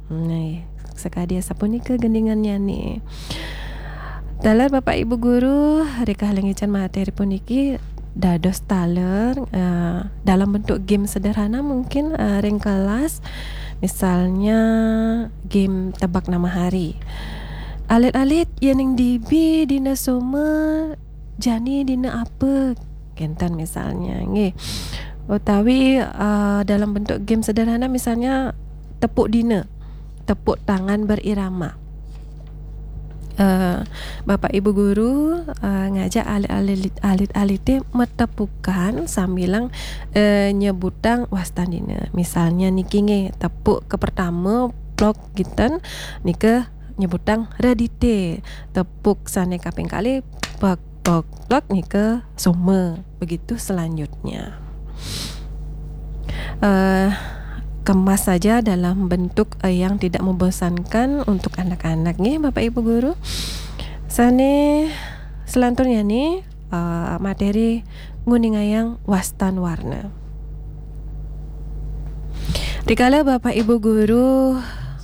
Nih, sekadia sapunika gendingannya nih. Dalam Bapak Ibu guru reka lengican materi puniki dados taler dalam bentuk game sederhana mungkin ring kelas, misalnya game tebak nama hari. Alit-alit yang dibi dina soma jani dina apa kentan misalnya nggih. Utawi dalam bentuk game sederhana misalnya tepuk dina, tepuk tangan berirama. Bapak Ibu guru ngajak alit-alite metepukan sambilang nyebutang wastan dina. Misalnya niki nge tepuk ke pertama blok giten nika nyebutang redite. Tepuk sane kaping kali blok nika soma. Begitu selanjutnya. Kemas saja dalam bentuk yang tidak membosankan untuk anak-anak nih Bapak Ibu guru. Sane selanturnya nih materi nguningayang wastan warna. Dikala Bapak Ibu guru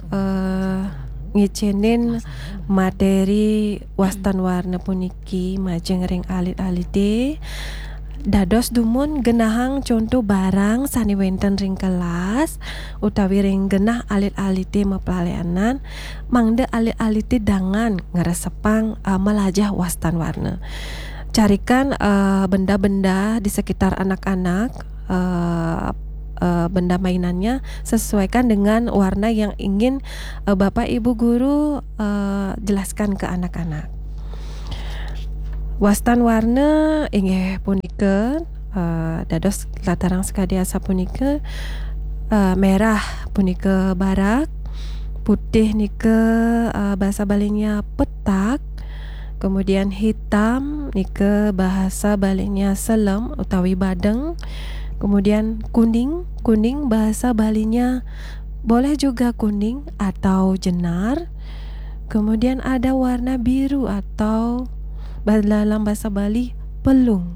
ngicenin materi wastan warna puniki majeng ring alit-alite dados dumun genahang contoh barang sani wenten ring kelas utawi ring genah alit-alite mepelaleanan mangda alit-alite dangan ngeresepang melajah wastan warna. Carikan benda-benda di sekitar anak-anak, benda mainannya sesuaikan dengan warna yang ingin Bapak Ibu guru jelaskan ke anak-anak. Wastan warna inggih punika dados latarang sekadia sapunika merah punika barak, putih nika bahasa Balinya petak, kemudian hitam nika bahasa Balinya selem utawi badeng, kemudian kuning bahasa Balinya boleh juga kuning atau jenar, kemudian ada warna biru atau dalam bahasa Bali pelung,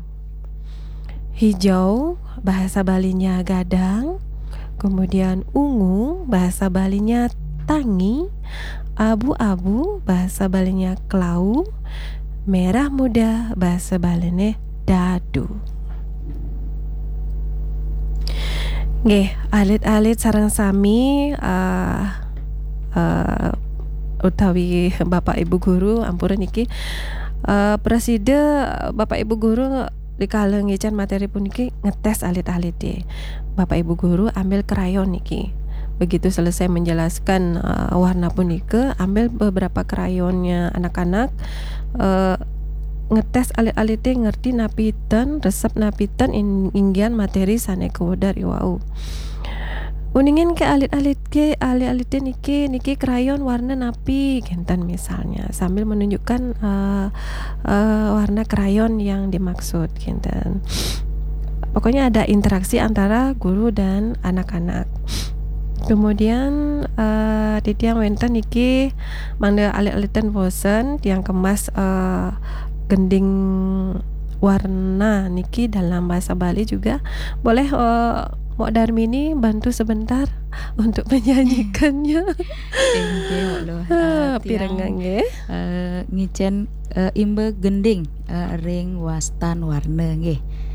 hijau bahasa Balinya gadang, kemudian ungu bahasa Balinya tangi, abu-abu bahasa Balinya klau, merah muda bahasa Balinya dadu. Nggih, alit-alit sareng sami utawi Bapak Ibu guru ampura niki preside Bapak Ibu guru dikala ngican materi puniki ngetes alit-alite. Bapak Ibu guru ambil krayon niki. Begitu selesai menjelaskan warna punika, ambil beberapa krayonnya anak-anak, ngetes alit-alite ngerti napiten, resep napiten inggian materi sane kewedar iwau. Uningin ke alit-alite niki krayon warna napi kentan misalnya sambil menunjukkan warna krayon yang dimaksud kentan. Pokoknya ada interaksi antara guru dan anak-anak. Kemudian di tiang wenten niki mangda alit-aliten bosen tiang kemas gending warna niki dalam bahasa Bali juga boleh Mok Darmini bantu sebentar untuk menyanyikannya. Pirengang nggih. Ngicen imbe gending ring wastan warna nggih.